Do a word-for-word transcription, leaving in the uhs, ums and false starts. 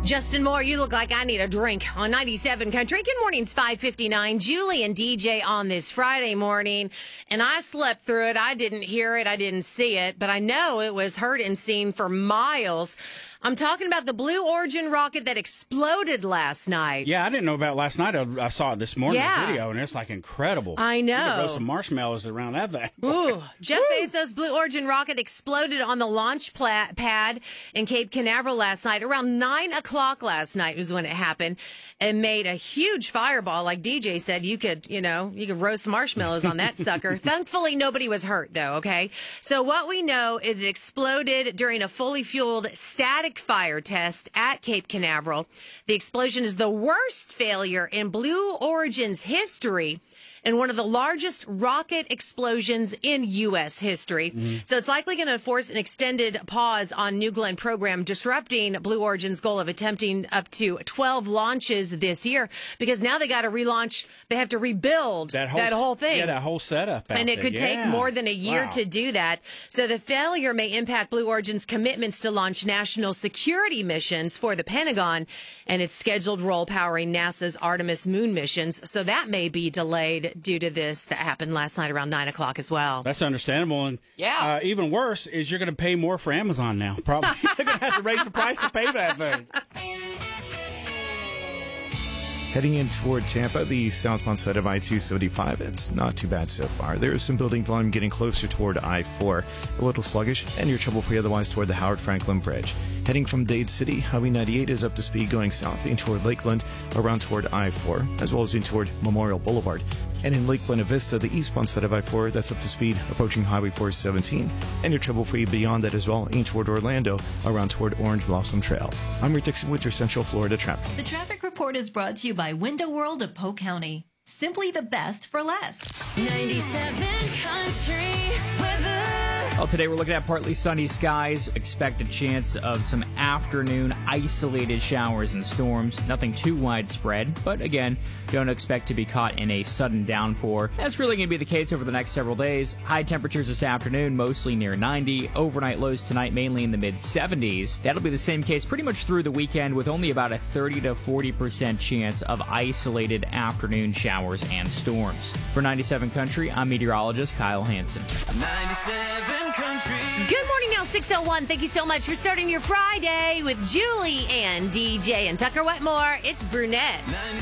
Justin Moore, you look like I need a drink on ninety-seven Country. Good morning, it's five fifty-nine. Julie and D J on this Friday morning, and I slept through it. I didn't hear it. I didn't see it, but I know it was heard and seen for miles. I'm talking about the Blue Origin rocket that exploded last night. Yeah, I didn't know about it last night. I, I saw it this morning Yeah. in the video, and it's like incredible. I know. You could roast some marshmallows around that thing. Ooh, Jeff Bezos' Blue Origin rocket exploded on the launch pla- pad in Cape Canaveral last night. Around nine o'clock last night was when it happened, and made a huge fireball. Like D J said, you could, you know, you could roast marshmallows on that sucker. Thankfully, nobody was hurt, though, okay? So what we know is it exploded during a fully fueled static fire test at Cape Canaveral. The explosion is the worst failure in Blue Origin's history and one of the largest rocket explosions in U S history. Mm-hmm. So it's likely going to force an extended pause on New Glenn program, disrupting Blue Origin's goal of attempting up to twelve launches this year, because now they got to relaunch. They have to rebuild that whole, that whole thing. Yeah, that whole setup. And it there. could yeah. take more than a year wow. to do that. So the failure may impact Blue Origin's commitments to launch national security missions for the Pentagon and its scheduled role powering NASA's Artemis moon missions. So that may be delayed due to this that happened last night around nine o'clock as well. That's understandable. And yeah. uh, even worse is you're going to pay more for Amazon now. Probably you're going to have to raise the price to pay for that thing. Heading in toward Tampa, the southbound side of I two seventy-five, it's not too bad so far. There is some building volume getting closer toward I four, a little sluggish, and you're trouble-free otherwise toward the Howard Franklin Bridge. Heading from Dade City, Highway ninety-eight is up to speed going south in toward Lakeland, around toward I four, as well as in toward Memorial Boulevard. And in Lake Buena Vista, the eastbound side of I four, that's up to speed approaching Highway four seventeen. And you're trouble-free beyond that as well, in toward Orlando, around toward Orange Blossom Trail. I'm Rick Dixon with your Central Florida traffic. The traffic report is brought to you by Window World of Polk County. Simply the best for less. ninety-seven Country weather. Well, today we're looking at partly sunny skies. Expect a chance of some afternoon isolated showers and storms. Nothing too widespread, but again, don't expect to be caught in a sudden downpour. That's really going to be the case over the next several days. High temperatures this afternoon, mostly near ninety. Overnight lows tonight, mainly in the mid seventies. That'll be the same case pretty much through the weekend, with only about a thirty to forty percent chance of isolated afternoon showers and storms. For ninety-seven Country, I'm meteorologist Kyle Hansen. ninety-seven Country. Good morning, now six oh one. Thank you so much for starting your Friday with Julie and D J and Tucker Wetmore. It's Brunette.